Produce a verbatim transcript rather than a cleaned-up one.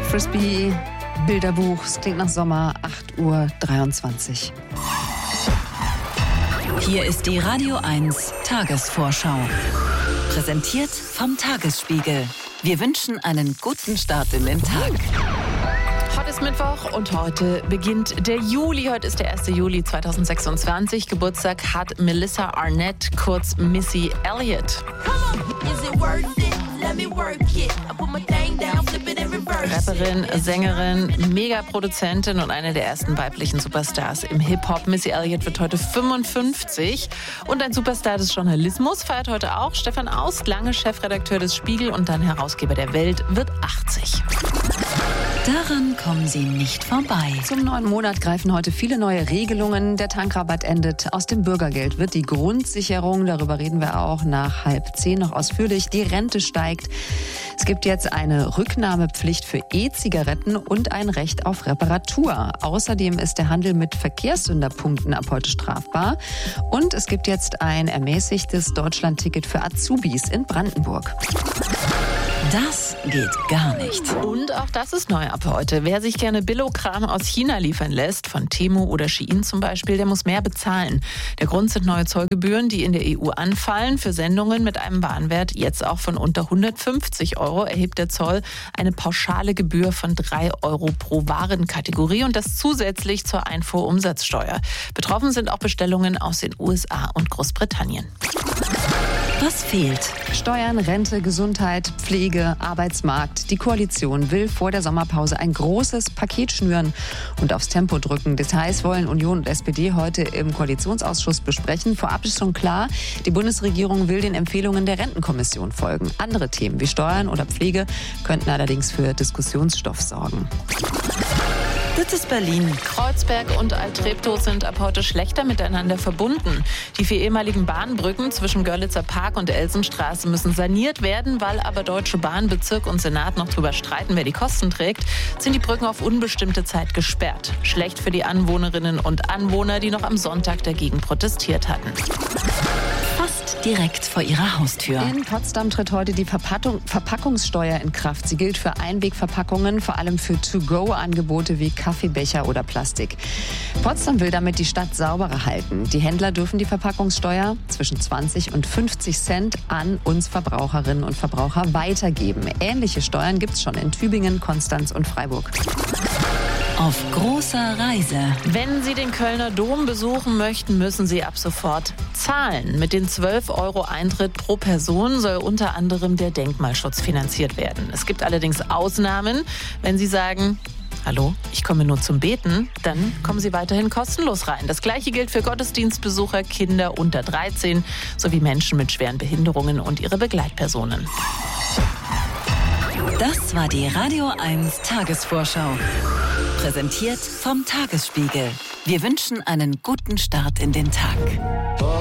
Frisbee, Bilderbuch, es klingt nach Sommer, acht Uhr dreiundzwanzig. Hier ist die Radio eins Tagesvorschau. Präsentiert vom Tagesspiegel. Wir wünschen einen guten Start in den Tag. Heute ist Mittwoch und heute beginnt der Juli. Heute ist der erste Juli zweitausendsechsundzwanzig. Geburtstag hat Melissa Arnett, kurz Missy Elliott. Rapperin, Sängerin, Megaproduzentin und eine der ersten weiblichen Superstars im Hip-Hop. Missy Elliott wird heute fünfundfünfzig. Und ein Superstar des Journalismus feiert heute auch. Stefan Aust, lange Chefredakteur des Spiegel und dann Herausgeber der Welt, wird achtzig. Daran kommen Sie nicht vorbei. Zum neuen Monat greifen heute viele neue Regelungen. Der Tankrabatt endet. Aus dem Bürgergeld wird die Grundsicherung, darüber reden wir auch nach halb zehn noch ausführlich. Die Rente steigt. Es gibt jetzt eine Rücknahmepflicht für E-Zigaretten und ein Recht auf Reparatur. Außerdem ist der Handel mit Verkehrssünderpunkten ab heute strafbar. Und es gibt jetzt ein ermäßigtes Deutschlandticket für Azubis in Brandenburg. Das geht gar nicht. Und auch das ist neu ab heute. Wer sich gerne Billo-Kram aus China liefern lässt, von Temu oder Shein zum Beispiel, der muss mehr bezahlen. Der Grund sind neue Zollgebühren, die in der E U anfallen. Für Sendungen mit einem Warenwert jetzt auch von unter hundertfünfzig Euro erhebt der Zoll eine pauschale Gebühr von drei Euro pro Warenkategorie und das zusätzlich zur Einfuhrumsatzsteuer. Betroffen sind auch Bestellungen aus den U S A und Großbritannien. Was fehlt? Steuern, Rente, Gesundheit, Pflege, Arbeitsmarkt. Die Koalition will vor der Sommerpause ein großes Paket schnüren und aufs Tempo drücken. Details wollen Union und S P D heute im Koalitionsausschuss besprechen. Vorab ist schon klar, die Bundesregierung will den Empfehlungen der Rentenkommission folgen. Andere Themen wie Steuern oder Pflege könnten allerdings für Diskussionsstoff sorgen. Das ist Berlin. Kreuzberg und Alt-Treptow sind ab heute schlechter miteinander verbunden. Die vier ehemaligen Bahnbrücken zwischen Görlitzer Park und Elsenstraße müssen saniert werden. Weil aber Deutsche Bahn, Bezirk und Senat noch drüber streiten, wer die Kosten trägt, sind die Brücken auf unbestimmte Zeit gesperrt. Schlecht für die Anwohnerinnen und Anwohner, die noch am Sonntag dagegen protestiert hatten. Fast direkt vor ihrer Haustür. In Potsdam tritt heute die Verpackung, Verpackungssteuer in Kraft. Sie gilt für Einwegverpackungen, vor allem für To-Go-Angebote wie Kaffeebecher oder Plastik. Potsdam will damit die Stadt sauberer halten. Die Händler dürfen die Verpackungssteuer zwischen zwanzig und fünfzig Cent an uns Verbraucherinnen und Verbraucher weitergeben. Ähnliche Steuern gibt es schon in Tübingen, Konstanz und Freiburg. Auf großer Reise. Wenn Sie den Kölner Dom besuchen möchten, müssen Sie ab sofort zahlen. Mit den zwölf Euro Eintritt pro Person soll unter anderem der Denkmalschutz finanziert werden. Es gibt allerdings Ausnahmen. Wenn Sie sagen, hallo, ich komme nur zum Beten, dann kommen Sie weiterhin kostenlos rein. Das Gleiche gilt für Gottesdienstbesucher, Kinder unter dreizehn sowie Menschen mit schweren Behinderungen und ihre Begleitpersonen. Das war die Radio eins Tagesvorschau. Präsentiert vom Tagesspiegel. Wir wünschen einen guten Start in den Tag.